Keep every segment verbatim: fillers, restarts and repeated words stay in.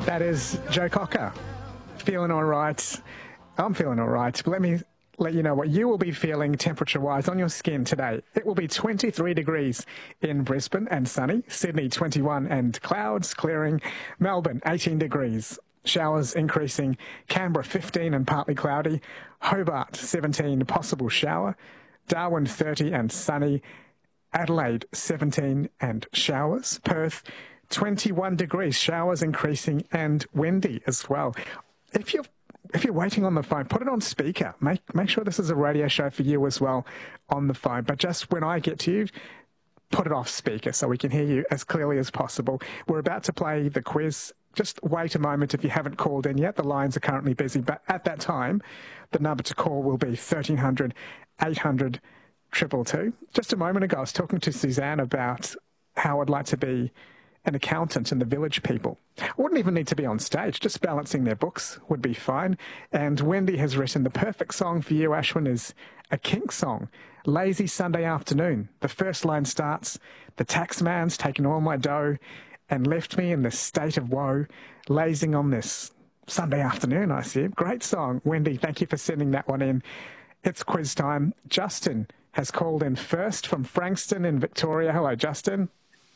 That is Joe Cocker. Feeling all right. I'm feeling all right. But let me let you know what you will be feeling temperature-wise on your skin today. It will be twenty-three degrees in Brisbane and sunny. Sydney, twenty-one and clouds clearing. Melbourne, eighteen degrees. Showers increasing. Canberra, fifteen and partly cloudy. Hobart, seventeen, possible shower. Darwin, thirty and sunny. Adelaide, seventeen and showers. Perth, twenty-one degrees, showers increasing and windy as well. If you're if you're waiting on the phone, put it on speaker. Make make sure this is a radio show for you as well on the phone. But just when I get to you, put it off speaker so we can hear you as clearly as possible. We're about to play the quiz. Just wait a moment if you haven't called in yet. The lines are currently busy. But at that time, the number to call will be thirteen hundred, eight hundred, triple two. Just a moment ago, I was talking to Suzanne about how I'd like to be an accountant and the Village People. I wouldn't even need to be on stage, just balancing their books would be fine. And Wendy has written, the perfect song for you, Ashwin, is a Kink song, Lazy Sunday Afternoon. The first line starts, the tax man's taken all my dough and left me in this state of woe, lazing on this Sunday afternoon, I see. Great song. Wendy, thank you for sending that one in. It's quiz time. Justin has called in first from Frankston in Victoria. Hello, Justin.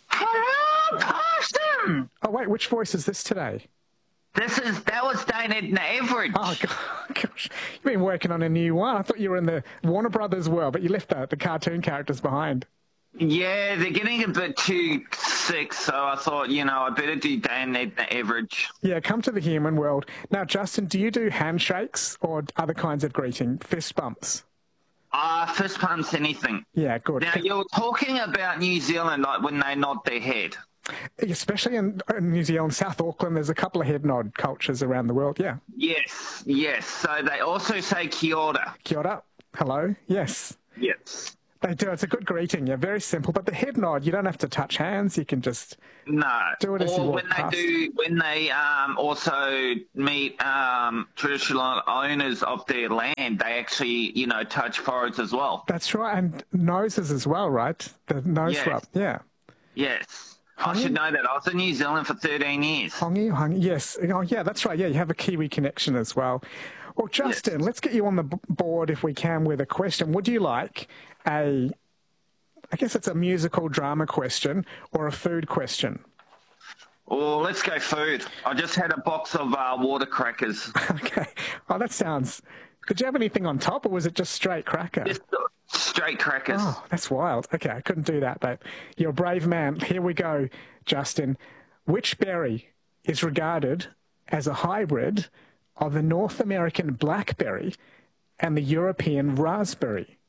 Hello, Carsten. Oh, wait, which voice is this today? This is, that was Dated and Average. Oh, gosh. You've been working on a new one. I thought you were in the Warner Brothers world, but you left the, the cartoon characters behind. Yeah, they're getting a bit too sick, so I thought, you know, I better do Dated and Average. Yeah, come to the human world. Now, Justin, do you do handshakes or other kinds of greeting? Fist bumps? Uh, fist pumps, anything. Yeah, good. Now, you're talking about New Zealand, like when they nod their head. Especially in, in New Zealand, South Auckland, there's a couple of head nod cultures around the world, yeah. Yes, yes. So they also say kia ora. Kia ora. Hello. Yes. Yes. They do. It's a good greeting. Yeah, very simple. But the head nod, you don't have to touch hands. You can just no. do it as or you walk when they past. do, when they um, also meet um, traditional owners of their land, they actually, you know, touch foreheads as well. That's right, and noses as well, right? The nose yes. rub. Yeah. Yes. Hongi? I should know that. I was in New Zealand for thirteen years. Hongi, hongi. Yes. Oh, yeah. That's right. Yeah, you have a Kiwi connection as well. Well, Justin, yes. let's get you on the b- board if we can with a question. Would you like a, I guess it's a musical drama question or a food question? Oh, let's go food. I just had a box of uh, water crackers. Okay. Oh, that sounds... Did you have anything on top or was it just straight cracker? Just straight crackers. Oh, that's wild. Okay, I couldn't do that, but you're a brave man. Here we go, Justin. Which berry is regarded as a hybrid of the North American blackberry and the European raspberry?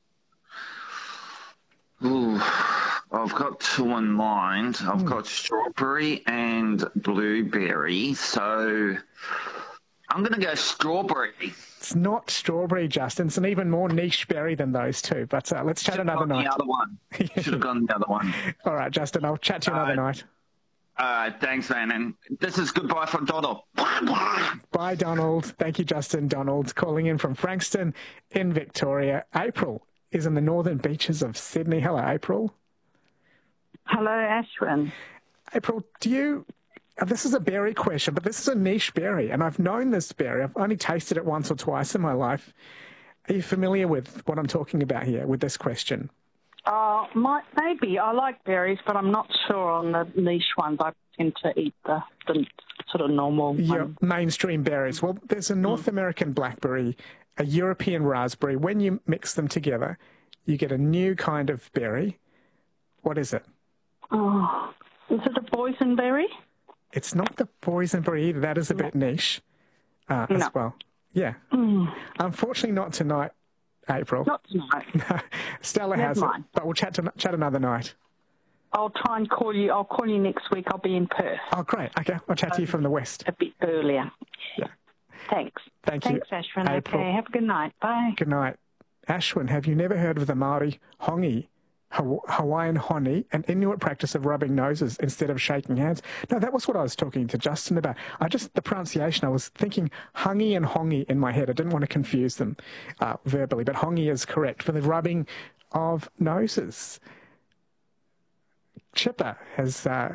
Ooh, I've got two in mind. I've mm. got strawberry and blueberry, so I'm going to go strawberry. It's not strawberry, Justin. It's an even more niche berry than those two, but uh, let's chat Should another have gone night. the other one. Should have gone the other one. All right, Justin, I'll chat to you another uh, night. All right, thanks, man. And this is goodbye from Donald. Bye, Donald. Thank you, Justin. Donald calling in from Frankston in Victoria. April is in the northern beaches of Sydney. Hello, April. Hello, Ashwin. April, do you... This is a berry question, but this is a niche berry, and I've known this berry. I've only tasted it once or twice in my life. Are you familiar with what I'm talking about here with this question? Uh, might, maybe. I like berries, but I'm not sure on the niche ones. I tend to eat the, the sort of normal Your ones. mainstream berries. Well, there's a North mm. American blackberry, a European raspberry. When you mix them together, you get a new kind of berry. What is it? Oh, is it a boysenberry? It's not the boysenberry either. That is a no. bit niche uh, no. as well. Yeah. Mm. Unfortunately, not tonight, April. Not tonight. No. Stella Never has mind. it, but we'll chat, to, chat another night. I'll try and call you. I'll call you next week. I'll be in Perth. Oh, great. Okay. I'll chat um, to you from the west. A bit earlier. Yeah. Thanks. Thank Thanks, you, Ashwin. April. Okay. Have a good night. Bye. Good night. Ashwin, have you never heard of the Maori hongi? Hawaiian honi, an Inuit practice of rubbing noses instead of shaking hands. No, that was what I was talking to Justin about. I just, the pronunciation, I was thinking hungy and hongi in my head. I didn't want to confuse them uh, verbally, but hongi is correct for the rubbing of noses. Chipper has uh,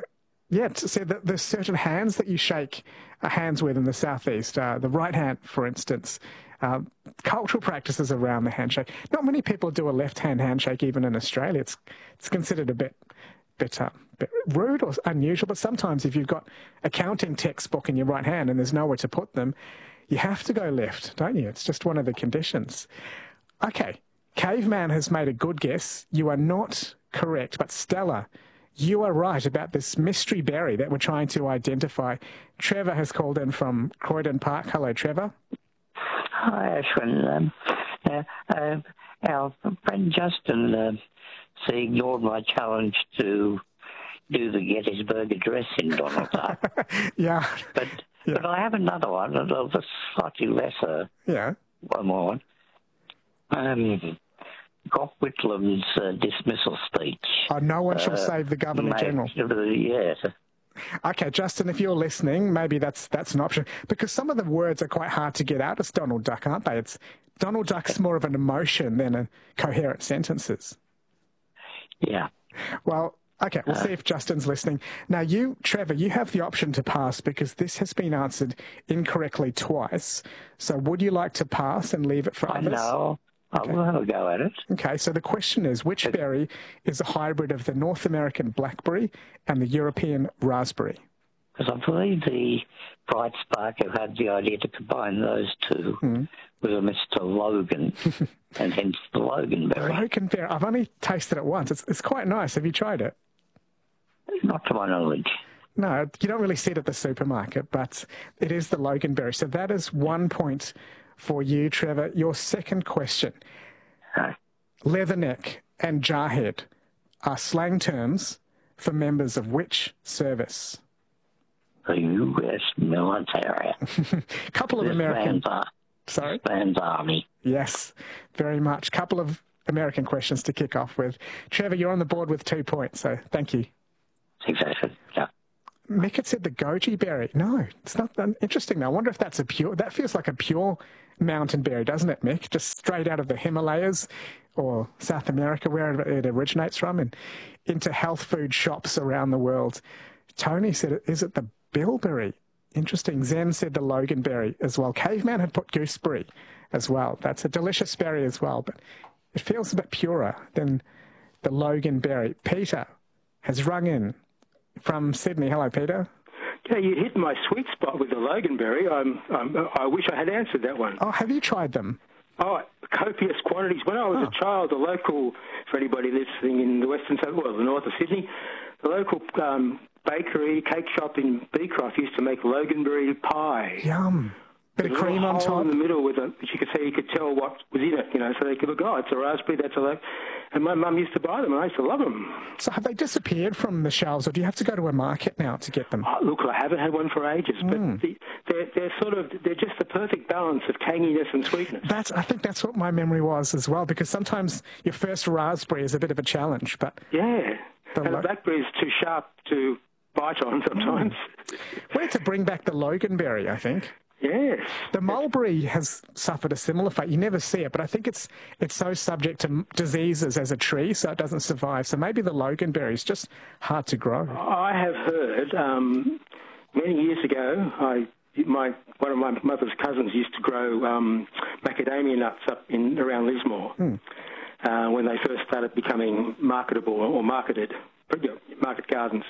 Yeah, to say that there's certain hands that you shake uh, hands with in the southeast. Uh, the right hand, for instance. Uh, cultural practices around the handshake. Not many people do a left-hand handshake, even in Australia. It's it's considered a bit bit, uh, bit rude or unusual. But sometimes, if you've got a counting textbook in your right hand and there's nowhere to put them, you have to go left, don't you? It's just one of the conditions. Okay, Caveman has made a good guess. You are not correct, but Stella, you are right about this mystery berry that we're trying to identify. Trevor has called in from Croydon Park. Hello, Trevor. Hi, Ashwin. Um, uh, uh, our friend Justin uh, so he ignored my challenge to do the Gettysburg Address in Donald Duck. yeah. But yeah. but I have another one, a slightly lesser yeah. one more. Um, Gough Whitlam's uh, dismissal speech. Oh, no one shall uh, save the Governor-General. Yes. Okay, Justin, if you're listening, maybe that's that's an option. Because some of the words are quite hard to get out as Donald Duck, aren't they? It's Donald Duck's more of an emotion than a coherent sentences. Yeah. Well, okay, we'll uh, see if Justin's listening. Now, you, Trevor, you have the option to pass because this has been answered incorrectly twice. So would you like to pass and leave it for I others? know. Okay. I will have a go at it. Okay, so the question is, which berry is a hybrid of the North American blackberry and the European raspberry? Because I believe the Bright Spark who had the idea to combine those two mm. was a Mister Logan, and hence the Loganberry. Loganberry. I've only tasted it once. It's, it's quite nice. Have you tried it? Not to my knowledge. No, you don't really see it at the supermarket, but it is the Loganberry. So that is one point for you, Trevor. Your second question. Hi. Leatherneck and jarhead are slang terms for members of which service? The U S military. Couple of this American... Man's, Sorry? This man's army. Yes, very much. Couple of American questions to kick off with. Trevor, you're on the board with two points, so thank you. Exactly, yeah. Mick had said the goji berry. No, it's not that interesting. Now, I wonder if that's a pure... That feels like a pure mountain berry, doesn't it, Mick? Just straight out of the Himalayas or South America, wherever it originates from, and into health food shops around the world. Tony said, is it the bilberry? Interesting. Zen said the loganberry as well. Caveman had put gooseberry as well. That's a delicious berry as well, but it feels a bit purer than the loganberry. Peter has rung in from Sydney. Hello, Peter. Yeah, you hit my sweet spot with the loganberry. I'm, I'm, I wish I had answered that one. Oh, have you tried them? Oh, copious quantities. When I was oh. a child, the local, for anybody listening in the western, well, the north of Sydney, the local um, bakery, cake shop in Beecroft used to make loganberry pie. Yum. Bit of cream on top. In the middle with a, which you could say you could tell what was in it, you know, so they could look, oh, it's a raspberry, that's a lo-. And my mum used to buy them, and I used to love them. So have they disappeared from the shelves, or do you have to go to a market now to get them? Oh, look, I haven't had one for ages, mm. but the, they're, they're sort of, they're just the perfect balance of tanginess and sweetness. That's, I think that's what my memory was as well, because sometimes your first raspberry is a bit of a challenge, but... Yeah, and lo- the blackberry is too sharp to bite on sometimes. Mm. We need to bring back the loganberry, I think. Yes. The mulberry has suffered a similar fate. You never see it, but I think it's it's so subject to diseases as a tree, so it doesn't survive. So maybe the loganberry is just hard to grow. I have heard um, many years ago, I my one of my mother's cousins used to grow um, macadamia nuts up in around Lismore mm. uh, when they first started becoming marketable or marketed, market gardens.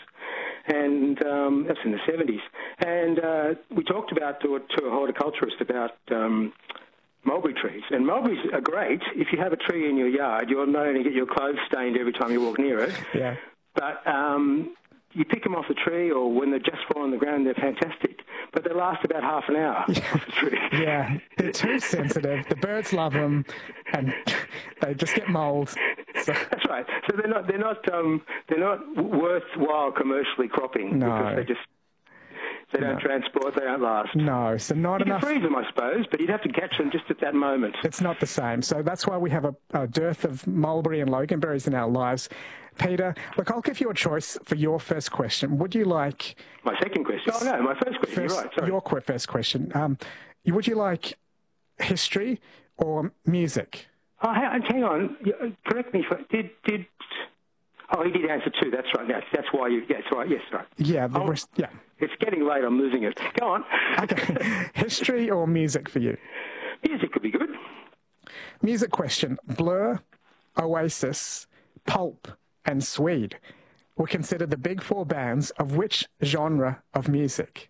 And um, that's in the seventies. And uh, we talked about to a, to a horticulturist about um, mulberry trees. And mulberries are great. If you have a tree in your yard, you'll not only get your clothes stained every time you walk near it, yeah. but um, you pick them off the tree, or when they're just fall on the ground, they're fantastic. But they last about half an hour yeah. off the tree. Yeah, they're too sensitive. The birds love them, and they just get mould. So. That's right. So they're not they're not um, they're not worthwhile commercially cropping no. because they just they don't no. transport, they don't last. No, so not you enough. You can freeze them, I suppose, but you'd have to catch them just at that moment. It's not the same. So that's why we have a, a dearth of mulberry and loganberries in our lives. Peter, look, I'll give you a choice for your first question. Would you like... My second question? Oh, no, my first question. First, You're right, sorry. Your first question. Um, would you like history or music? Oh, hang on. Correct me. Did did Oh, he did answer two. That's right. That's, that's why you... That's right. Yes, right. Yeah, the Oh, rest, yeah. It's getting late. I'm losing it. Go on. Okay. History or music for you? Music could be good. Music question. Blur, Oasis, Pulp, and Swede were considered the big four bands of which genre of music?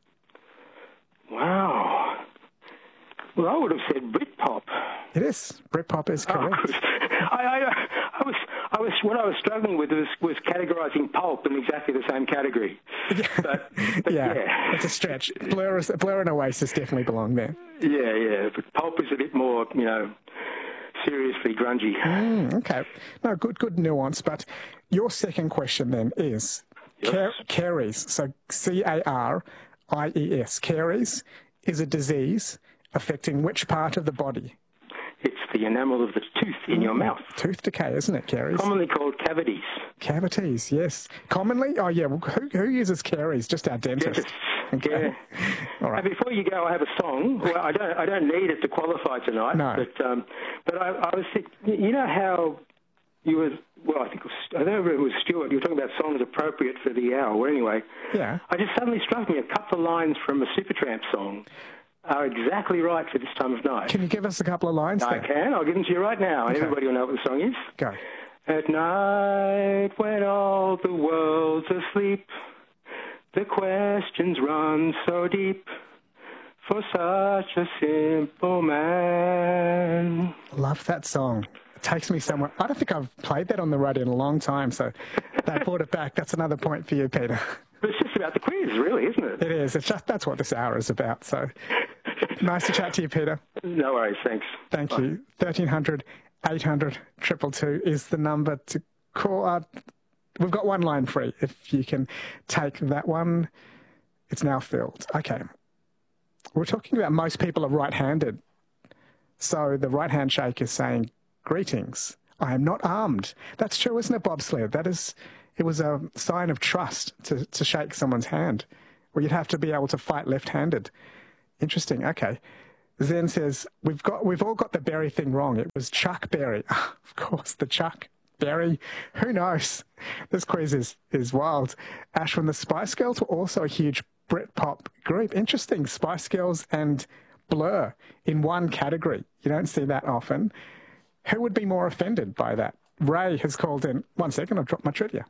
Wow. Well, I would have said Britpop. It is. Britpop is correct. Oh, I, I, I was, I was, what I was struggling with was, was categorising Pulp in exactly the same category. But, but yeah, yeah, it's a stretch. Blur, is, Blur and Oasis definitely belong there. Yeah, yeah. But Pulp is a bit more, you know, seriously grungy. Mm, okay. No, good, good nuance. But your second question then is Yes. car- caries. So C A R I E S. Caries is a disease affecting which part of the body? It's the enamel of the tooth in your mouth, Tooth decay, isn't it, caries? commonly called cavities. Cavities, yes. Commonly? Oh, yeah. Well, who, who uses caries? Just our dentist. Yes. Okay. Yeah. All right. And before you go, I have a song. Well, I don't, I don't need it to qualify tonight. No. But, um, but I, I was, you know how you were. Well, I think it was, I don't know if it was Stuart. You were talking about songs appropriate for the hour. Well, anyway, Yeah. I just suddenly struck me a couple of lines from a Supertramp song are exactly right for this time of night. Can you give us a couple of lines I there? can. I'll give them to you right now, and Okay. everybody will know what the song is. Go. At night, when all the world's asleep, the questions run so deep for such a simple man. Love that song. It takes me somewhere. I don't think I've played that on the radio in a long time, so they brought it back. That's another point for you, Peter. But it's just about the quiz, really, isn't it? It is. It's just that's what this hour is about. So nice to chat to you, Peter. No worries, thanks. Thank you. thirteen hundred, eight hundred, two two two is the number to call. Uh, we've got one line free. If you can take that one, it's now filled. Okay. We're talking about most people are right-handed. So the right handshake is saying, greetings, I am not armed. That's true, isn't it, bobsled? That is, it was a sign of trust to, to shake someone's hand, where you'd have to be able to fight left-handed. Interesting, okay. Zen says, we've got, we've all got the Berry thing wrong. It was Chuck Berry. Of course, the Chuck Berry. Who knows? This quiz is, is wild. Ashwin, the Spice Girls were also a huge Britpop group. Interesting, Spice Girls and Blur in one category. You don't see that often. Who would be more offended by that? Ray has called in. One second, I've dropped my trivia.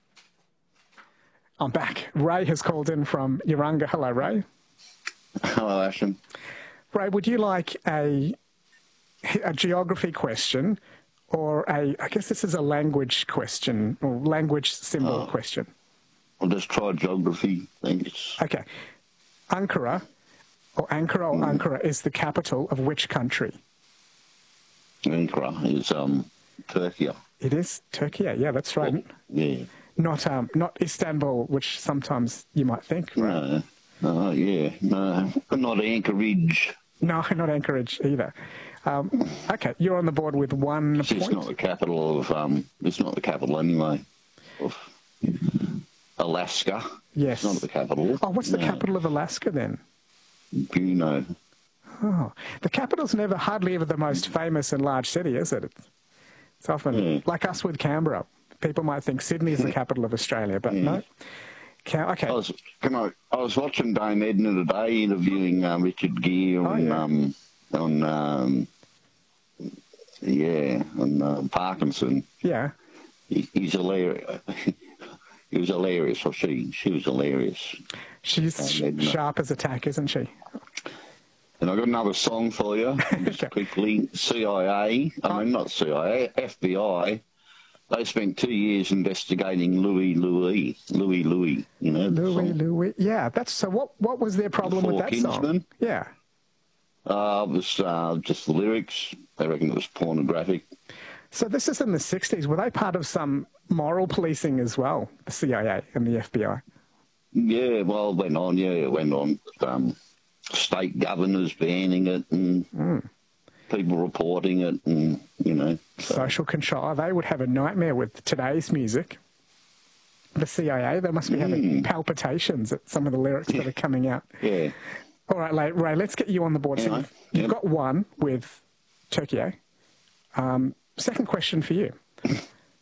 I'm back. Ray has called in from Urunga. Hello, Ray. Hello, Ashton. Ray, would you like a, a geography question or a, I guess this is a language question or language symbol Oh. question? I'll just try geography. Thanks. Okay. Ankara, or Ankara or Ankara is the capital of which country? Ankara is um, Turkey. It is Turkey. Yeah, that's right. Yeah. Not um, not Istanbul, which sometimes you might think. Right? No. Oh, yeah. No. Not Anchorage. No, not Anchorage either. Um, okay, you're on the board with one It's point. not the capital of. Um, it's not the capital anyway. Of Alaska. Yes. It's not the capital. Oh, what's the No. capital of Alaska then? Juneau. Oh, the capital's never, hardly ever the most famous and large city, is it? It's, it's often Mm. like us with Canberra. People might think Sydney is the capital of Australia, but no. Ca- okay. I was, can I, I was watching Dame Edna today interviewing uh, Richard Gere Oh, on, yeah. um, on um, yeah, on uh, Parkinson. Yeah. He, he's hilarious. He was hilarious, or she. She was hilarious. She's sh- Edna. sharp as a tack, isn't she? And I got another song for you, just Okay. quickly. C I A, I mean not C I A, F B I. They spent two years investigating Louis Louis, Louis Louis. You know, the Louis, song. Louis. Yeah, that's so. What What was their problem with Four that song? Kingsmen? Yeah. Uh, it was uh, just the lyrics. They reckon it was pornographic. So this is in the sixties. Were they part of some moral policing as well, the C I A and the F B I? Yeah, well, it went on. Yeah, it went on. Um, state governors banning it and Mm. people reporting it, and you know. So, Social control. They would have a nightmare with today's music. The C I A, they must be having palpitations at some of the lyrics that are coming out. yeah. All right, Ray, Ray, let's get you on the board. So Anyway, you've, you've yep. got one with Turkey. Um, second question for you.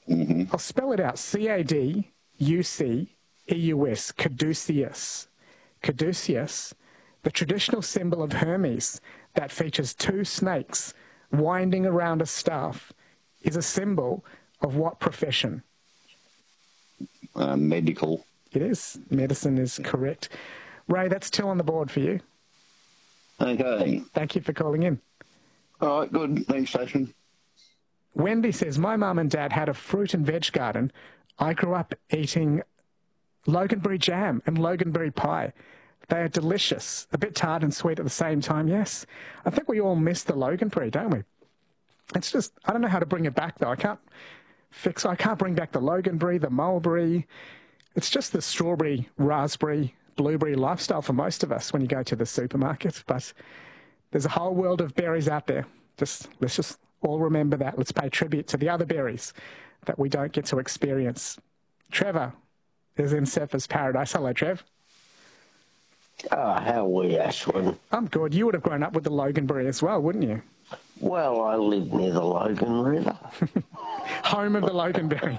Mm-hmm. I'll spell it out. C A D U C E U S, caduceus. Caduceus, the traditional symbol of Hermes that features two snakes winding around a staff, is a symbol of what profession? Uh, medical. It is. Medicine is correct. Ray, that's two on the board for you. Okay. Thank you for calling in. All right, good. Thanks, Jason. Wendy says, my mum and dad had a fruit and veg garden. I grew up eating loganberry jam and loganberry pie. They are delicious, a bit tart and sweet at the same time, yes. I think we all miss the loganberry, don't we? It's just, I don't know how to bring it back, though. I can't fix, I can't bring back the loganberry, the mulberry. It's just the strawberry, raspberry, blueberry lifestyle for most of us when you go to the supermarket. But there's a whole world of berries out there. Just let's just all remember that. Let's pay tribute to the other berries that we don't get to experience. Trevor is in Surfers Paradise. Hello, Trev. Oh, how are we, Ashwin? I'm good. You would have grown up with the loganberry as well, wouldn't you? Well, I live near the Logan River. Home of the loganberry.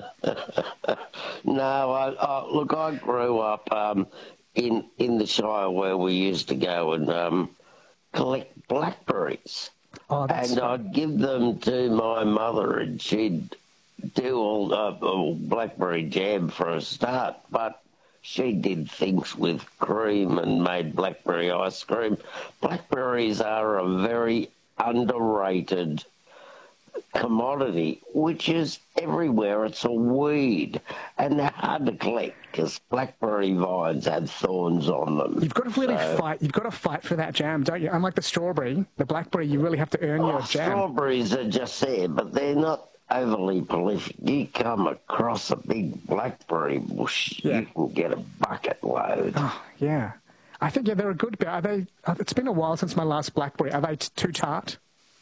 No, I, I, look, I grew up um, in in the Shire where we used to go and um, collect blackberries. Oh, that's and fun. I'd give them to my mother and she'd do all, uh, all blackberry jam for a start, but she did things with cream and made blackberry ice cream. Blackberries are a very underrated commodity, which is everywhere. It's a weed, and they're hard to collect because blackberry vines have thorns on them. You've got to really So- fight. You've got to fight for that jam, don't you? Unlike the strawberry, the blackberry, you really have to earn your Oh, jam. strawberries are just there, but they're not overly prolific. You come across a big blackberry bush, Yeah. you can get a bucket load. Oh, yeah. I think yeah, they're a good. Are they? uh, It's been a while since my last blackberry. Are they t- too tart?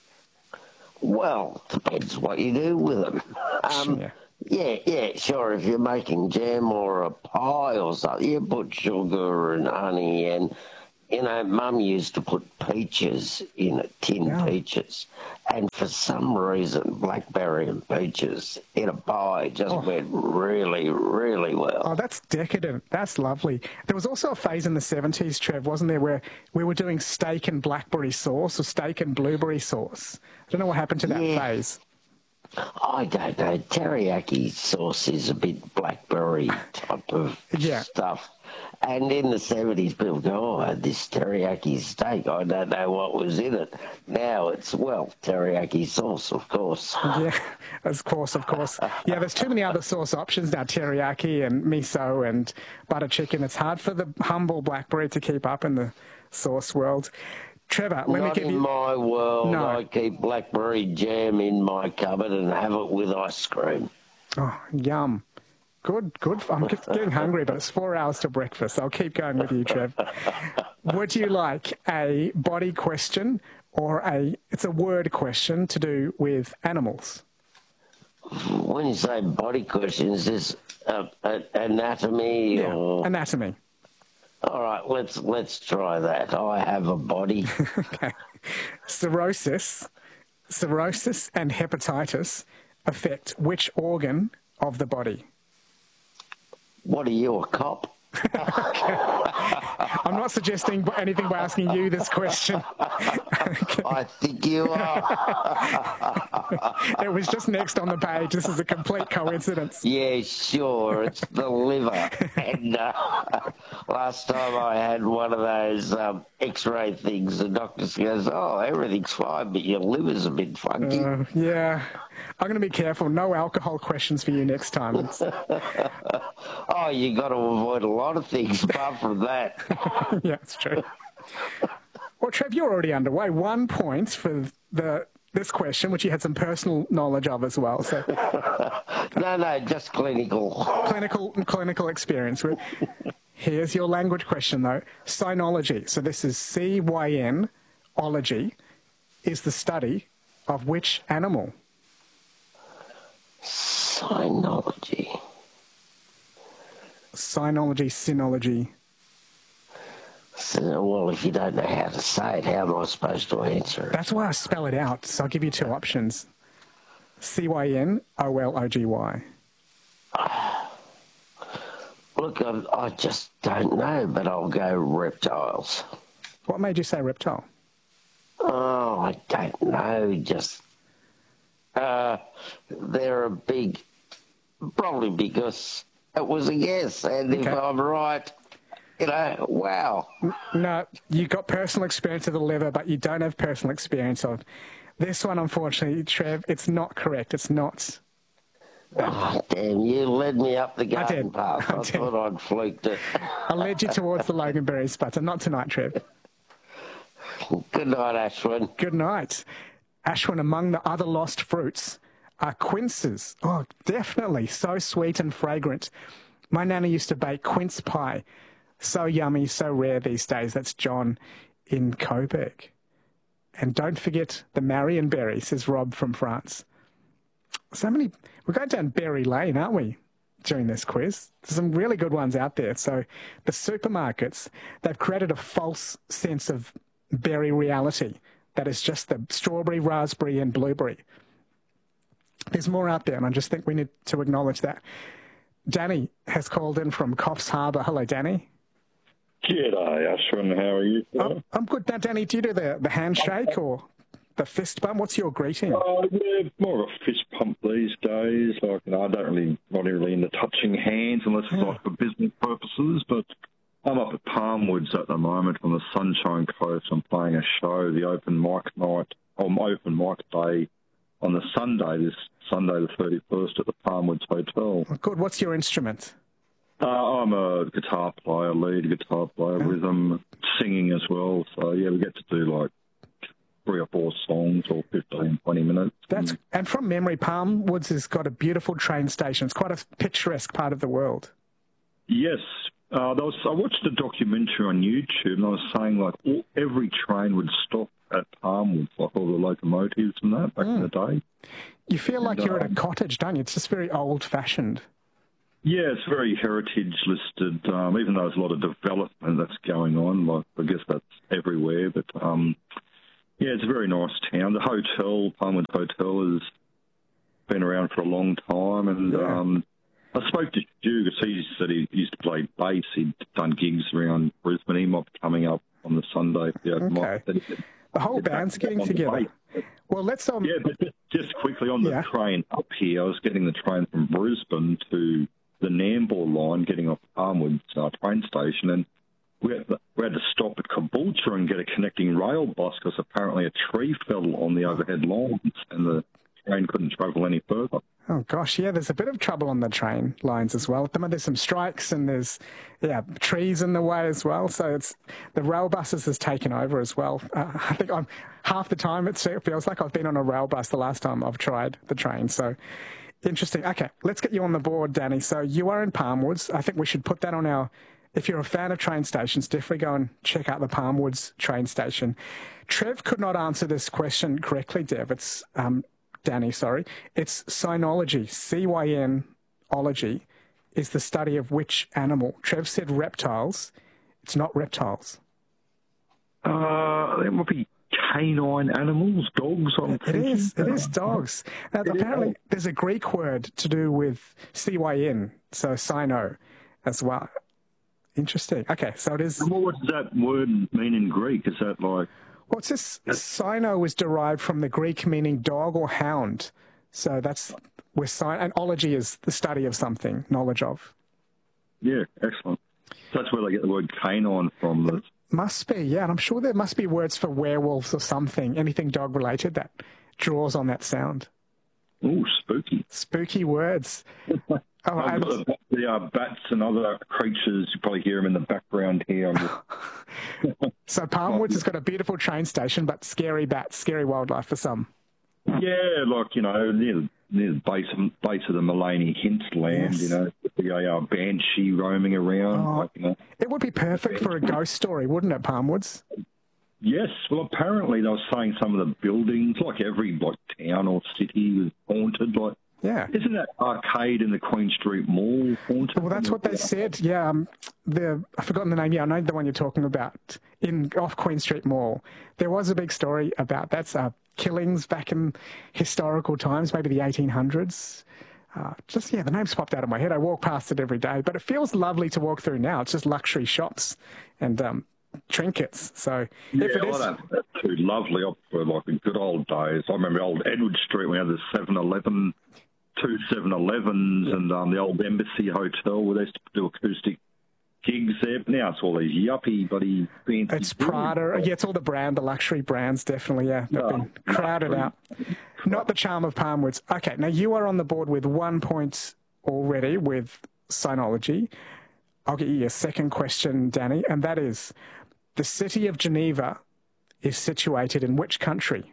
Well, depends what you do with them. Um, Yeah. yeah, yeah, sure. If you're making jam or a pie or something, you put sugar and honey and, you know, Mum used to put peaches in it, tin Yeah. peaches. And for some reason, blackberry and peaches in a pie just Oh. went really, really well. Oh, that's decadent. That's lovely. There was also a phase in the seventies, Trev, wasn't there, where we were doing steak and blackberry sauce or steak and blueberry sauce. I don't know what happened to that Yeah. phase. I don't know. Teriyaki sauce is a bit blackberry type of Yeah. stuff. And in the seventies, people go, oh, I had this teriyaki steak. I don't know what was in it. Now it's, well, teriyaki sauce, of course. Yeah, of course, of course. Yeah, there's too many other sauce options now, teriyaki and miso and butter chicken. It's hard for the humble blackberry to keep up in the sauce world. Trevor, let Not me give in you... my world. No. I keep blackberry jam in my cupboard and have it with ice cream. Oh, yum. Good, good. I'm get- getting hungry, but it's four hours to breakfast. I'll keep going with you, Trev. Would you like a body question or a, it's a word question to do with animals? When you say body questions, is uh, uh, anatomy Yeah, or... anatomy. All right, let's let's try that. I have a body. Okay. Cirrhosis, cirrhosis and hepatitis affect which organ of the body? What are you, a cop? I'm not suggesting anything by asking you this question. I think you are. It was just next on the page. This is a complete coincidence. Yeah, sure. It's the liver. And uh, last time I had one of those um, X-ray things, the doctor goes, "Oh, everything's fine, but your liver's a bit funky." Uh, yeah. I'm going to be careful. No alcohol questions for you next time. It's- Oh, you got to avoid a lot of things apart from that. yeah, it's true. Well, Trev, you're already underway. One point for the this question, which you had some personal knowledge of as well. So No, no, just clinical. clinical clinical experience. Here's your language question, though. Cynology. So this is C Y N, ology, is the study of which animal? Cynology. Cynology, synology. So, well, if you don't know how to say it, how am I supposed to answer it? That's why I spell it out. So I'll give you two options. C Y N O L O G Y. Look, I, I just don't know, but I'll go reptiles. What made you say reptile? Oh, I don't know. Just uh, they're a big, probably because it was a guess, and Okay. if I'm right, you know, wow. No, you got personal experience of the liver, but you don't have personal experience of this one. Unfortunately, Trev, it's not correct. It's not. Oh, damn, you led me up the I garden did. path. I I, did. thought I'd fluked it. I led you towards the Loganberry sputter. Not tonight, Trev. Good night, Ashwin. Good night. Ashwin, among the other lost fruits are quinces. Oh, definitely. So sweet and fragrant. My nana used to bake quince pie. So yummy, so rare these days. That's John in Coburg. And don't forget the Marionberry, says Rob from France. So many, we're going down berry lane, aren't we, during this quiz? There's some really good ones out there. So the supermarkets, they've created a false sense of berry reality that is just the strawberry, raspberry and blueberry. There's more out there, and I just think we need to acknowledge that. Danny has called in from Coffs Harbour. Hello, Danny. G'day, Ashwin. How are you? I'm, I'm good. Now, Danny, do you do the, the handshake or the fist bump? What's your greeting? Uh, yeah, more of a fist pump these days. Like, you know, I don't really, not really into touching hands unless it's like for business purposes. But I'm up at Palmwoods at the moment on the Sunshine Coast. I'm playing a show, the open mic night, or open mic day on the Sunday, this Sunday the thirty-first at the Palmwoods Hotel. Oh, good. What's your instrument? Uh, I'm a guitar player, lead guitar player, rhythm, singing as well. So, yeah, we get to do like three or four songs or fifteen, twenty minutes. That's and from memory, Palmwoods has got a beautiful train station. It's quite a picturesque part of the world. Yes. Uh, there was, I watched a documentary on YouTube, and I was saying, like, all, every train would stop at Palmwoods, like all the locomotives and that back in the day. You feel like And, you're at a um, cottage, don't you? It's just very old-fashioned. Yeah, it's very heritage listed, um, even though there's a lot of development that's going on. Like, I guess that's everywhere, but um, yeah, it's a very nice town. The hotel, Palmwoods Hotel, has been around for a long time, and Yeah. um, I spoke to Stu because he said he used to play bass. He'd done gigs around Brisbane. He might be coming up on the Sunday. Yeah, Okay. The whole band's getting together. Well, let's um. Yeah, but just, just quickly on the Yeah. train up here, I was getting the train from Brisbane to the Nambour line, getting off Palmwoods uh, train station, and we had, we had to stop at Caboolture and get a connecting rail bus because apparently a tree fell on the overhead lines and the train couldn't travel any further. Oh gosh, yeah. There's a bit of trouble on the train lines as well. At the moment, there's some strikes and there's yeah trees in the way as well. So it's the rail buses has taken over as well. Uh, I think I'm half the time it feels like I've been on a rail bus the last time I've tried the train. So. Interesting. Okay, let's get you on the board, Danny. So you are in Palmwoods. I think we should put that on our... If you're a fan of train stations, definitely go and check out the Palmwoods train station. Trev could not answer this question correctly, Dev. It's... Um, Danny, sorry. It's cynology. C Y N ology is the study of which animal? Trev said reptiles. It's not reptiles. Uh, it would be canine animals, dogs, I'm It thinking. is. It is dogs. Now, apparently, there's a Greek word to do with C Y N, so cyno as well. Interesting. Okay, so it is... And what does that word mean in Greek? Is that like... What's this? Cyno was derived from the Greek meaning dog or hound. So that's where sci- and ology is the study of something, knowledge of. Yeah, excellent. That's where they get the word canine from. The, Must be, yeah. And I'm sure there must be words for werewolves or something, anything dog related that draws on that sound. ooh, spooky. Spooky words. Oh, I've and, got the, the uh, bats and other creatures. You probably hear them in the background here. I'm just, so Palmwoods has got a beautiful train station, but scary bats, scary wildlife for some. yeah, like, you know, near, near the base of, base of the Mullaney hinterland, Yes. you know, the uh, banshee roaming around. Oh. Like, you know. It would be perfect for a ghost story, wouldn't it, Palmwoods? Yes, well, apparently they were saying some of the buildings, like every like town or city, was haunted. Like, Yeah. isn't that arcade in the Queen Street Mall haunted? Well, that's what they said. Yeah, um, the I've forgotten the name. Yeah, I know the one you're talking about in off Queen Street Mall. There was a big story about that's uh, killings back in historical times, maybe the eighteen hundreds. Uh, just, yeah, the name's popped out of my head. I walk past it every day, but it feels lovely to walk through now. It's just luxury shops and um, trinkets. So Yeah, if it is... well, that, that's too lovely up for like the good old days. I remember old Edward Street, we had the seven eleven, two seven elevens, yeah. and um, the old Embassy Hotel where they used to do acoustic gigs there. But now it's all these yuppie bloody fancy. It's Prada. Yeah, it's all the brand, the luxury brands, definitely, yeah. They've No, been crowded luxury. out. Not the charm of Palmwoods. Okay, now you are on the board with one point already with Sinology. I'll get you your second question, Danny, and that is, the city of Geneva is situated in which country?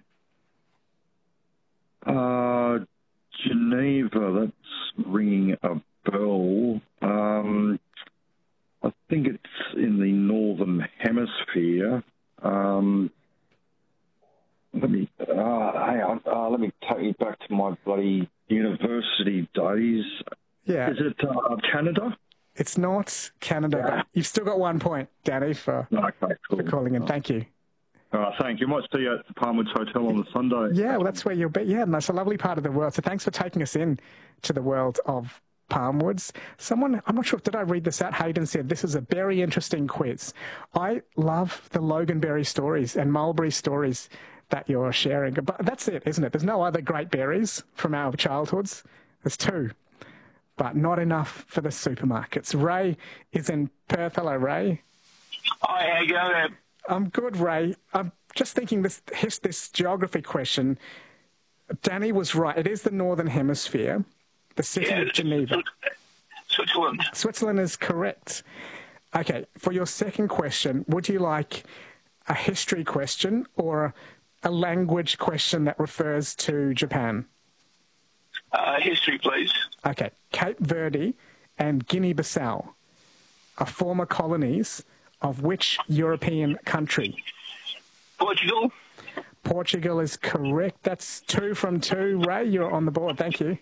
Uh, Geneva, that's ringing a bell. Um, I think it's in the northern hemisphere. Um, let me, uh, hang on, uh, let me take you back to my bloody university days. Yeah. Is it uh, Canada? It's not Canada, Yeah. but you've still got one point, Danny, for, Okay, cool. for calling in. Thank you. Uh, thank you. Might see you at the Palmwoods Hotel on the Sunday. Yeah, well, that's where you'll be. Yeah, and that's a lovely part of the world. So thanks for taking us in to the world of Palmwoods. Someone, I'm not sure, did I read this out? Hayden said, this is a very interesting quiz. I love the Loganberry stories and mulberry stories that you're sharing. But that's it, isn't it? There's no other great berries from our childhoods. There's two, but not enough for the supermarkets. Ray is in Perth. Hello, Ray. Hi, how you going? I'm good, Ray. I'm just thinking this this geography question. Danny was right. It is the Northern Hemisphere, the city Yeah, of Geneva. Switzerland. Switzerland is correct. Okay, for your second question, would you like a history question or a language question that refers to Japan? Uh, history, please. Okay, Cape Verde and Guinea-Bissau are former colonies of which European country? Portugal. Portugal is correct. That's two from two. Ray, you're on the board. Thank you.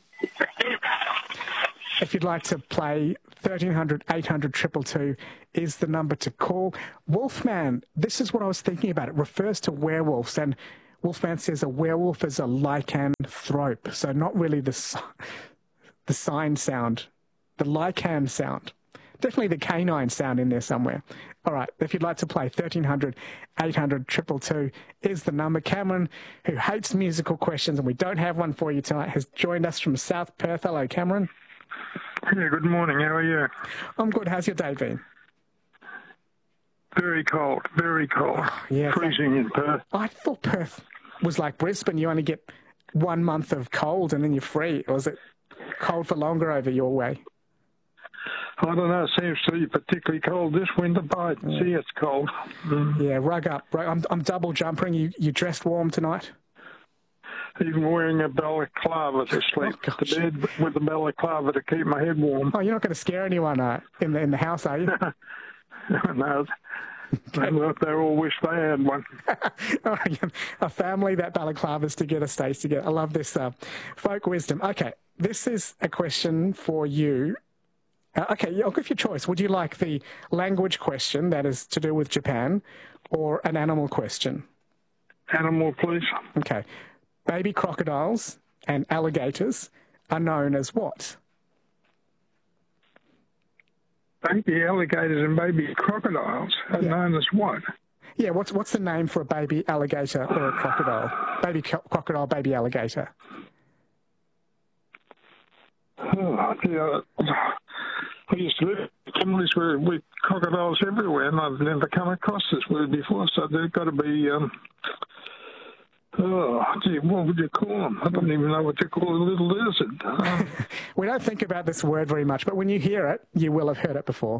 If you'd like to play, thirteen hundred, eight hundred, two two two is the number to call. Wolfman, this is what I was thinking about. It refers to werewolves, and Wolfman says a werewolf is a lycanthrope, so not really the, si- the sign sound, the lycan sound. Definitely the canine sound in there somewhere. All right, if you'd like to play, thirteen hundred, eight hundred, two two two is the number. Cameron, who hates musical questions, and we don't have one for you tonight, has joined us from South Perth. Hello, Cameron. Yeah, good morning. How are you? I'm good. How's your day been? Very cold, very cold. Yeah, Freezing in Perth. I thought Perth was like Brisbane. You only get one month of cold and then you're free. Or was it cold for longer over your way? I don't know. It seems to be particularly cold this winter, but I can see it's cold. Mm. Yeah, rug up. Rug, I'm, I'm double jumpering. You, you dressed warm tonight? Even wearing a balaclava to sleep Oh, to bed with a balaclava to keep my head warm. Oh, you're not going to scare anyone uh, in the in the house, are you? No. Okay. They all wish they had one. A family that balaclavas together stays together. I love this uh, folk wisdom. Okay, this is a question for you. Uh, okay, I'll give you a choice. Would you like the language question that is to do with Japan or an animal question? Animal, please. Okay. Baby crocodiles and alligators are known as what? Baby alligators and baby crocodiles are Yeah. known as what? Yeah, what's what's the name for a baby alligator or a crocodile? Baby co- crocodile, baby alligator. Oh, yeah. I used to live in communities where with crocodiles everywhere, and I've never come across this word before, so they've got to be, um, oh, gee, what would you call them? I don't even know what you call a little lizard. Um, We don't think about this word very much, but when you hear it, you will have heard it before.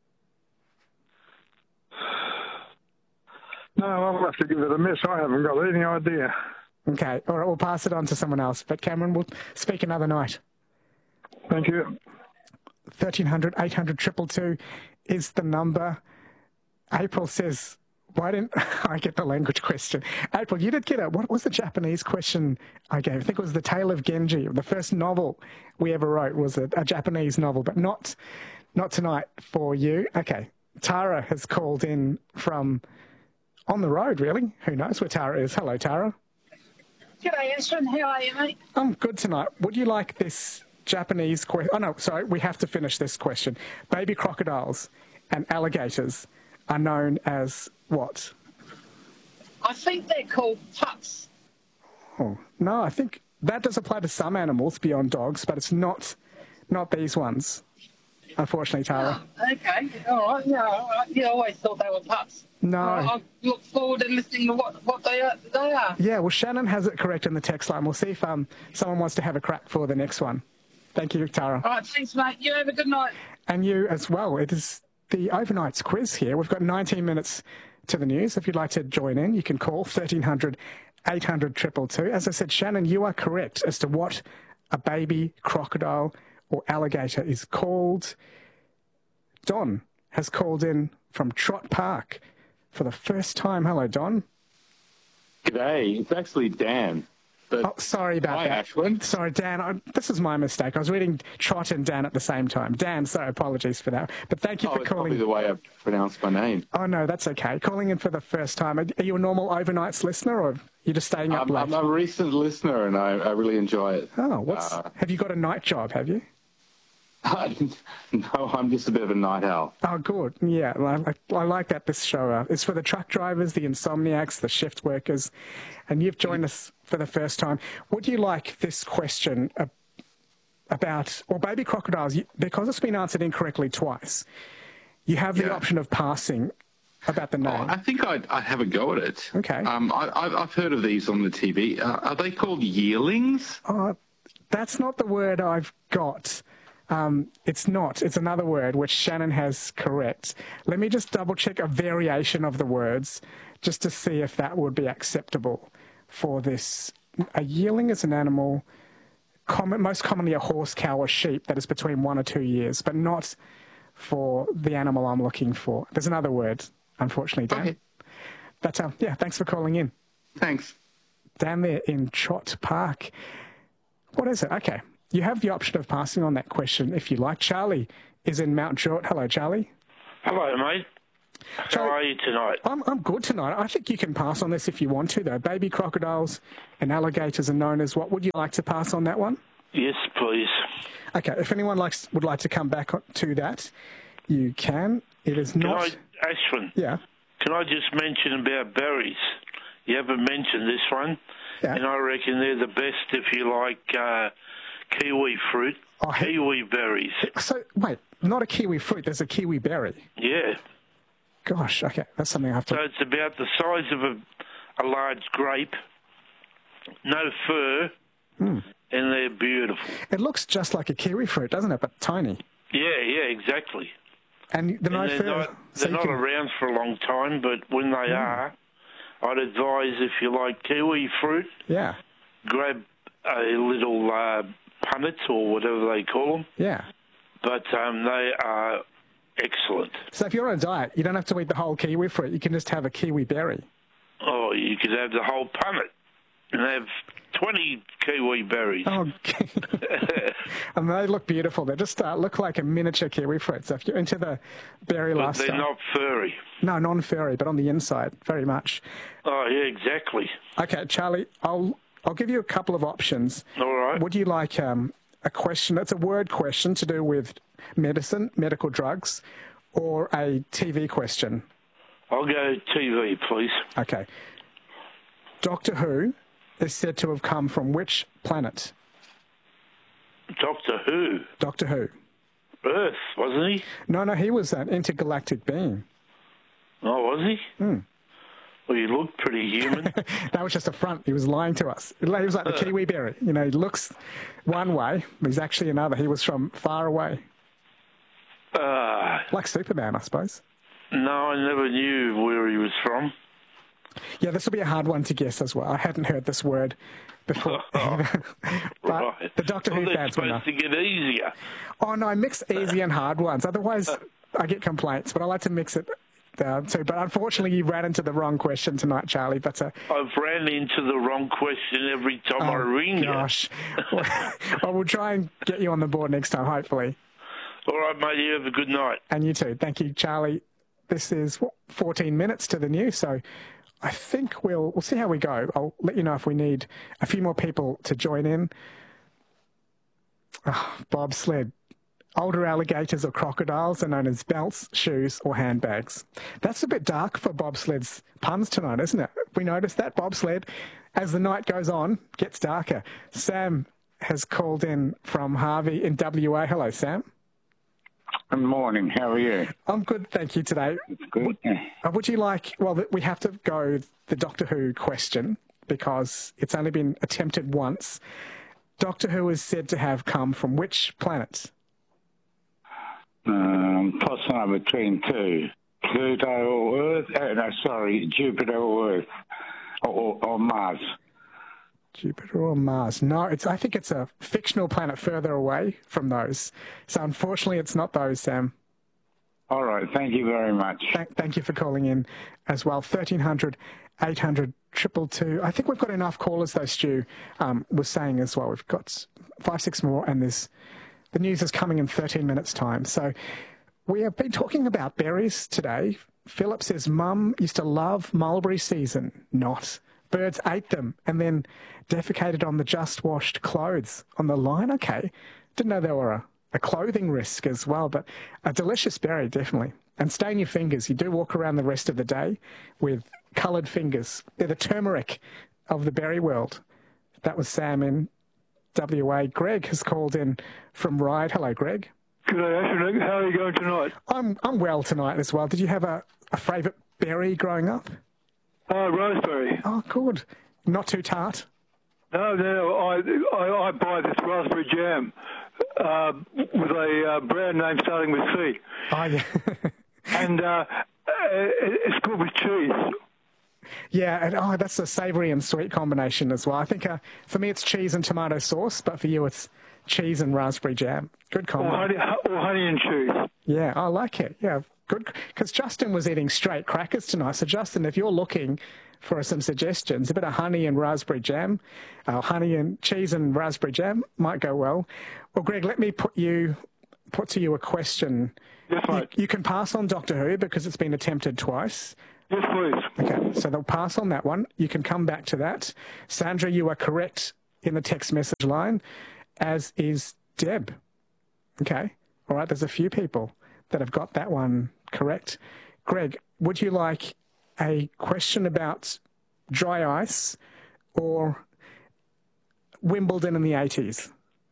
no, I'll have to give it a miss. I haven't got any idea. Okay, all right, we'll pass it on to someone else. But Cameron, we'll speak another night. Thank you. thirteen hundred, eight hundred, two two two is the number. April says, why didn't I get the language question? April, you did get it. What was the Japanese question I gave? I think it was The Tale of Genji. The first novel we ever wrote was a, a Japanese novel, but not not tonight for you. Okay, Tara has called in from on the road, really. Who knows where Tara is? Hello, Tara. G'day, Ashton. How are you, mate? I'm good tonight. Would you like this Japanese question? Oh, no, sorry. We have to finish this question. Baby crocodiles and alligators are known as what? I think they're called pups. Oh, no, I think that does apply to some animals beyond dogs, but it's not not these ones, unfortunately, Tara. Oh, okay, all right. Yeah, all right. Yeah, I always thought they were pups. No. I, I look forward to listening to what, what they are. They are. Yeah, well, Shannon has it correct in the text line. We'll see if um, someone wants to have a crack for the next one. Thank you, Tara. All right, thanks, mate. You have a good night. And you as well. It is the overnights quiz here. We've got nineteen minutes to the news. If you'd like to join in, you can call thirteen hundred, eight hundred, two two two. As I said, Shannon, you are correct as to what a baby crocodile or alligator is called. Don has called in from Trott Park for the first time. Hello, Don. G'day. It's actually Dan. But oh, sorry about hi, that. Ashwin. Sorry, Dan. I, this is my mistake. I was reading Trot and Dan at the same time. Dan, sorry, apologies for that. But thank you oh, for it's calling. Probably the way I pronounce my name. Oh, no, that's okay. Calling in for the first time. Are, are you a normal overnights listener, or are you just staying up I'm, late? I'm a recent listener, and I, I really enjoy it. Oh, what's? Uh, have you got a night job, have you? No, I'm just a bit of a night owl. Oh, good. Yeah, I, I like that this show uh, is for the truck drivers, the insomniacs, the shift workers, and you've joined us for the first time. Would you like this question uh, about, or baby crocodiles, you, because it's been answered incorrectly twice, you have the Yeah. option of passing about the name. Oh, I think I'd, I'd have a go at it. Okay. Um, I, I've I've heard of these on the T V. Uh, are they called yearlings? Oh, that's not the word I've got. Um, it's not. It's another word which Shannon has correct. Let me just double check a variation of the words just to see if that would be acceptable for this. A yearling is an animal, common, most commonly a horse, cow, or sheep that is between one or two years, but not for the animal I'm looking for. There's another word, unfortunately, Dan. Okay. But um, yeah, thanks for calling in. Thanks. Down there in Trott Park. What is it? Okay. You have the option of passing on that question if you like. Charlie is in Mount Druitt. Hello, Charlie. Hello, mate. Charlie, How are you tonight? I'm, I'm good tonight. I think you can pass on this if you want to, though. Baby crocodiles and alligators are known as what? Would you like to pass on that one? Yes, please. Okay, if anyone likes would like to come back to that, you can. It is Can not... I, Ashwin? Yeah. Can I just mention about berries? You haven't mentioned this one, Yeah. and I reckon they're the best if you like uh, kiwi fruit, Oh, he- kiwi berries. So, wait, not a kiwi fruit, there's a kiwi berry. Yeah. Gosh, okay, that's something I have to... So it's about the size of a, a large grape, no fur, Hmm. and they're beautiful. It looks just like a kiwi fruit, doesn't it? But tiny. Yeah, yeah, exactly. And the no and they're fur... not, so they're you not can- around for a long time, but when they are, I'd advise if you like kiwi fruit, Yeah, grab a little uh, punnet or whatever they call them. yeah. But um, they are excellent. So if you're on a diet, you don't have to eat the whole kiwi fruit. You can just have a kiwi berry. Oh, you could have the whole punnet and have twenty kiwi berries. Oh, and they look beautiful. They just uh, look like a miniature kiwi fruit. So if you're into the berry But lifestyle... they're not furry. No, non-furry, but on the inside, very much. Oh, yeah, exactly. Okay, Charlie, I'll I'll give you a couple of options. All right. Would you like um, a question? It's a word question to do with medicine, medical drugs, or a T V question? I'll go T V, please. Okay. Doctor Who is said to have come from which planet? Doctor Who? Doctor Who. Earth, wasn't he? No, no, he was an intergalactic being. Oh, was he? Hmm. Well, he looked pretty human. That was just a front. He was lying to us. He was like the kiwi berry. You know, he looks one way, but he's actually another. He was from far away. Uh, Like Superman, I suppose. no, I never knew where he was from. Yeah, this will be a hard one to guess as well. I hadn't heard this word before. but Right. the Doctor well, Who they're fans will know. supposed to get easier. Oh, no, I mix easy and hard ones. Otherwise, I get complaints, but I like to mix it uh, too. But unfortunately, you ran into the wrong question tonight, Charlie. But uh, I've ran into the wrong question every time I oh, ring gosh. Well, we'll try and get you on the board next time, hopefully. you. All right, mate, you have a good night. And you too. Thank you, Charlie. This is what, fourteen minutes to the news, so I think we'll we'll see how we go. I'll let you know if we need a few more people to join in. Oh, bobsled. Older alligators or crocodiles are known as belts, shoes, or handbags. That's a bit dark for bobsled's puns tonight, isn't it? We noticed that bobsled, as the night goes on, gets darker. Sam has called in from Harvey in W A. Hello, Sam. Good morning. How are you? I'm good, thank you, today. Good. Uh, Would you like, well, we have to go the Doctor Who question because it's only been attempted once. Doctor Who is said to have come from which planet? Um, tossing up between two. Pluto or Earth? Oh, no, sorry, Jupiter or Earth. Or, or, or Mars. Jupiter or Mars? No, it's. I think it's a fictional planet further away from those. So unfortunately, it's not those, Sam. All right, thank you very much. Thank, thank you for calling in as well. thirteen hundred, eight hundred, two two two. I think we've got enough callers, though, Stu um, was saying as well. We've got five, six more, and there's the news is coming in thirteen minutes' time. So we have been talking about berries today. Philip says, Mum used to love mulberry season. Not. Birds ate them and then defecated on the just-washed clothes on the line. Okay. Didn't know there were a, a clothing risk as well, but a delicious berry, definitely. And stain your fingers. You do walk around the rest of the day with coloured fingers. They're the turmeric of the berry world. That was Sam in W A. Greg has called in from Ryde. Hello, Greg. Good day, Ashton. How are you going tonight? I'm I'm well tonight as well. Did you have a, a favourite berry growing up? Uh, raspberry. Oh, good. Not too tart? No, no. I I, I buy this raspberry jam uh, with a uh, brand name starting with C. Oh, yeah. and uh, it's good with cheese. Yeah, and oh, that's a savoury and sweet combination as well. I think uh, for me it's cheese and tomato sauce, but for you it's cheese and raspberry jam. Good combo. Or honey, or honey and cheese. Yeah, I like it. Yeah, good. Because Justin was eating straight crackers tonight. So, Justin, if you're looking for some suggestions, a bit of honey and raspberry jam, uh, honey and cheese and raspberry jam might go well. Well, Greg, let me put you put to you a question. Yes, mate. You, you can pass on Doctor Who because it's been attempted twice. Yes, please. Okay, so they'll pass on that one. You can come back to that. Sandra, you are correct in the text message line, as is Deb. Okay, all right, there's a few people that have got that one correct. Greg, would you like a question about dry ice or Wimbledon in the eighties?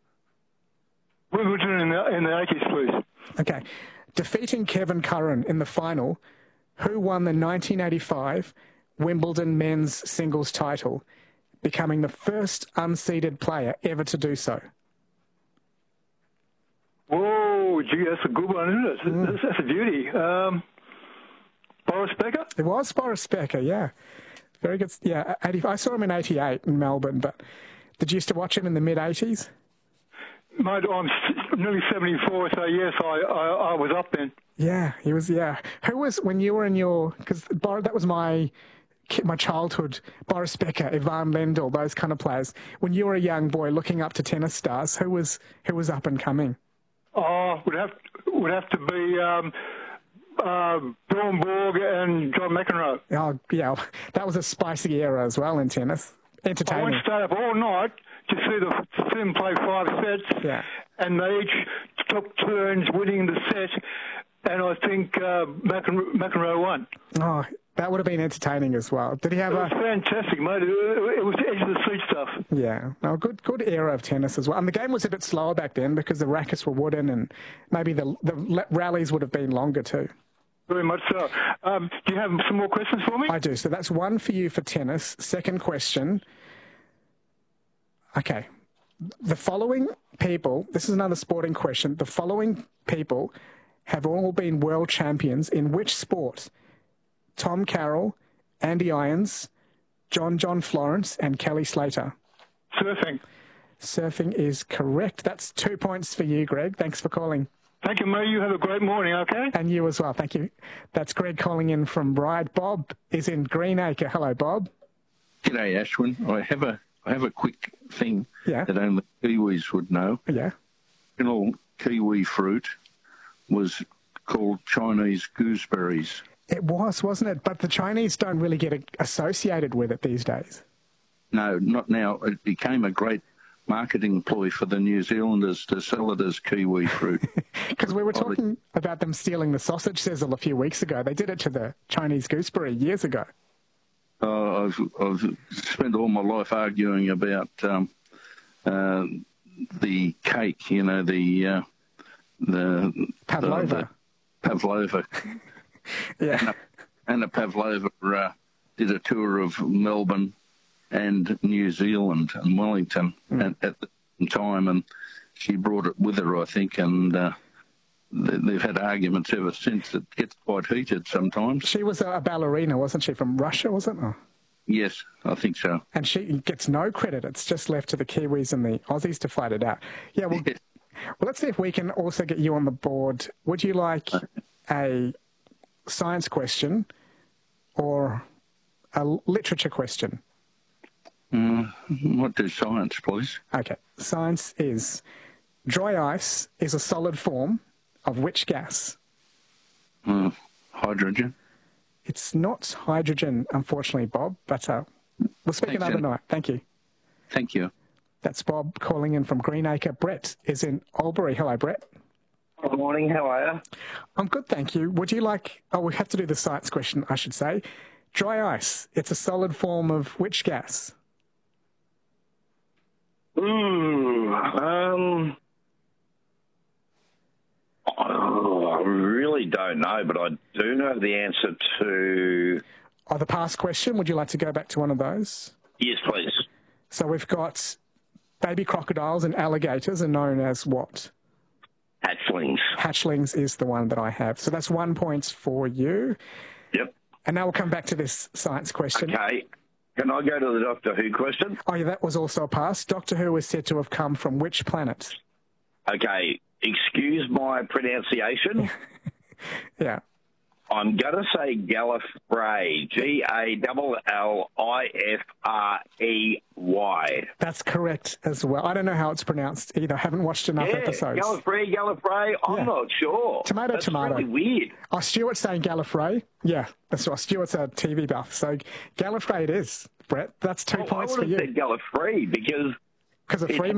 Wimbledon in the, in the eighties, please. Okay. Defeating Kevin Curran in the final, who won the nineteen eighty-five Wimbledon men's singles title, becoming the first unseeded player ever to do so? Whoa, gee, that's a good one, isn't it? Mm. That's, that's a beauty. Um, Boris Becker? It was Boris Becker, yeah. Very good. Yeah, eighty, I saw him in eighty-eight in Melbourne, but did you used to watch him in the mid-eighties? Mate, I'm nearly seventy-four, so yes, I, I, I was up then. Yeah, he was, yeah. Who was, when you were in your, because that was my my childhood, Boris Becker, Ivan Lendl, those kind of players. When you were a young boy looking up to tennis stars, who was who was up and coming? Oh, would have would have to be um, uh, Bjorn Borg and John McEnroe. Oh, yeah, that was a spicy era as well in tennis. Entertaining. I went to stay up all night to see the see them play five sets, yeah. and they each took turns winning the set, and I think uh, McEnroe, McEnroe won. Oh, that would have been entertaining as well. Did he have it a... It was fantastic, mate. It, it was edge of the seat stuff. Yeah, no, good good era of tennis as well. And the game was a bit slower back then because the rackets were wooden and maybe the, the rallies would have been longer too. Very much so. Um, do you have some more questions for me? I do. So that's one for you for tennis. Second question. Okay. The following people, this is another sporting question. The following people have all been world champions in which sport? Tom Carroll, Andy Irons, John John Florence, and Kelly Slater. Surfing. Surfing is correct. That's two points for you, Greg. Thanks for calling. Thank you, Mo. You have a great morning, okay? And you as well. Thank you. That's Greg calling in from Ryde. Bob is in Greenacre. Hello, Bob. G'day, Ashwin. I have a I have a quick thing yeah. that only Kiwis would know. Yeah. The original Kiwi fruit was called Chinese gooseberries. It was, wasn't it? But the Chinese don't really get associated with it these days. No, not now. It became a great marketing ploy for the New Zealanders to sell it as kiwi fruit. Because we were talking about them stealing the sausage sizzle a few weeks ago. They did it to the Chinese gooseberry years ago. Uh, I've, I've spent all my life arguing about um, uh, the cake, you know, the uh, the pavlova. The, the pavlova. Yeah. Anna, Anna Pavlova uh, did a tour of Melbourne and New Zealand and Wellington mm. at, at the time, and she brought it with her, I think, and uh, they, they've had arguments ever since. It gets quite heated sometimes. She was a ballerina, wasn't she, from Russia, wasn't it? Oh. Yes, I think so. And she gets no credit. It's just left to the Kiwis and the Aussies to fight it out. Yeah, well, yes. well let's see if we can also get you on the board. Would you like a science question or a literature question? Mm, what do science, please? Okay. Science is dry ice is a solid form of which gas? Mm, hydrogen. It's not hydrogen, unfortunately, Bob, but uh, we'll speak Thanks, another Ian. night. Thank you. Thank you. That's Bob calling in from Greenacre. Brett is in Albury. Hello, Brett. Good morning. How are you? I'm good, thank you. Would you like... Oh, we have to do the science question, I should say. Dry ice. It's a solid form of which gas? Ooh, um... Oh, I really don't know, but I do know the answer to... Oh, the past question. Would you like to go back to one of those? Yes, please. So we've got baby crocodiles and alligators are known as what? Hatchlings. Hatchlings is the one that I have. So that's one point for you. Yep. And now we'll come back to this science question. Okay. Can I go to the Doctor Who question? Oh, yeah, that was also a pass. Doctor Who is said to have come from which planet? Okay. Excuse my pronunciation. Yeah. I'm going to say Gallifrey. G A L L I F R E Y. That's correct as well. I don't know how it's pronounced either. I haven't watched enough yeah, episodes. Gallifrey, Gallifrey. I'm Yeah. not sure. Tomato, That's tomato. really weird. Oh, Stuart's saying Gallifrey. Yeah, that's right. Stuart's a T V buff. So Gallifrey it is, Brett. That's two Oh, points I for would you. have said Gallifrey because... Because of it's Fremantle.